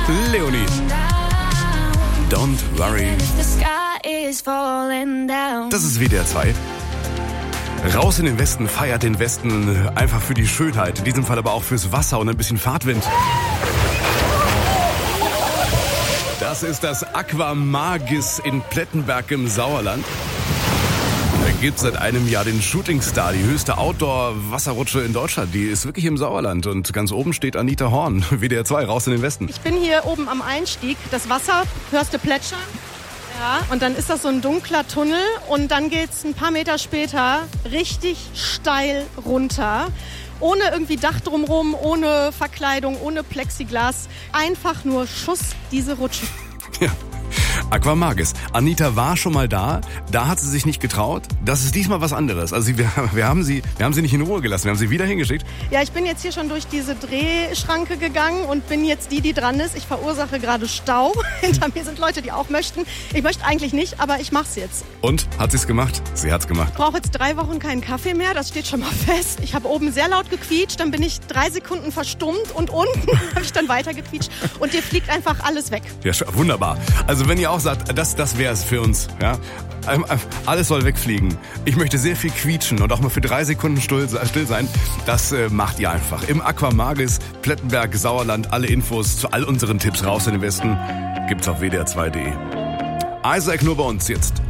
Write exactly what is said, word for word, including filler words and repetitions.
Leonie. Don't worry. Das ist W D R zwei. Raus in den Westen, feiert den Westen einfach für die Schönheit. In diesem Fall aber auch fürs Wasser und ein bisschen Fahrtwind. Das ist das Aqua Magis in Plettenberg im Sauerland. Da gibt es seit einem Jahr den Shooting Star, die höchste Outdoor-Wasserrutsche in Deutschland. Die ist wirklich im Sauerland und ganz oben steht Anita Horn, W D R zwei, raus in den Westen. Ich bin hier oben am Einstieg, das Wasser, hörst du plätschern? Ja, und dann ist das so ein dunkler Tunnel und dann geht's ein paar Meter später richtig steil runter. Ohne irgendwie Dach drumherum, ohne Verkleidung, ohne Plexiglas. Einfach nur Schuss, diese Rutsche. Ja. Aqua Magis. Anita war schon mal da, da hat sie sich nicht getraut. Das ist diesmal was anderes. Also wir, wir, haben sie, wir haben sie nicht in Ruhe gelassen, wir haben sie wieder hingeschickt. Ja, ich bin jetzt hier schon durch diese Drehschranke gegangen und bin jetzt die, die dran ist. Ich verursache gerade Stau. Hinter mir sind Leute, die auch möchten. Ich möchte eigentlich nicht, aber ich mach's jetzt. Und? Hat sie's gemacht? Sie hat's gemacht. Ich brauche jetzt drei Wochen keinen Kaffee mehr, das steht schon mal fest. Ich habe oben sehr laut gequietscht, dann bin ich drei Sekunden verstummt und unten habe ich dann weiter gequietscht. Und dir fliegt einfach alles weg. Ja, wunderbar. Also wenn ihr auch sagt, das, das wäre es für uns. Ja? Alles soll wegfliegen. Ich möchte sehr viel quietschen und auch mal für drei Sekunden still sein. Das äh, macht ihr einfach. Im Aqua Magis, Plettenberg, Sauerland. Alle Infos zu all unseren Tipps raus in den Westen gibt's auf W D R zwei punkt de. Isaac nur bei uns jetzt.